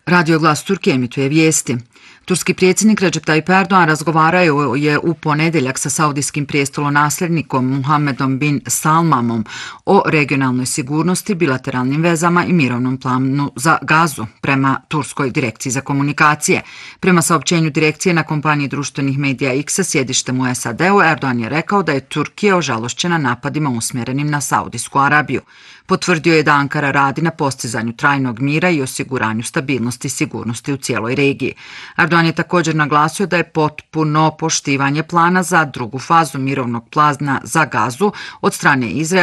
Radio Glas Turke emituje vijesti. Turski predsjednik Recep Tayyip Erdogan razgovarao je u ponedjeljak sa saudijskim prijestolonasljednikom Muhammedom bin Salmanom o regionalnoj sigurnosti, bilateralnim vezama i mirovnom planu za Gazu, prema Turskoj direkciji za komunikacije. Prema saopćenju direkcije na kompaniji društvenih medija X sa sjedištem u SAD-u, Erdogan je rekao da je Turkija ožalošćena napadima usmjerenim na Saudijsku Arabiju. Potvrdio je da Ankara radi na postizanju trajnog mira i osiguranju stabilnosti i sigurnosti u cijeloj regiji. Erdogan je također naglasio da je potpuno poštivanje plana za drugu fazu mirovnog plana za Gazu od strane Izraela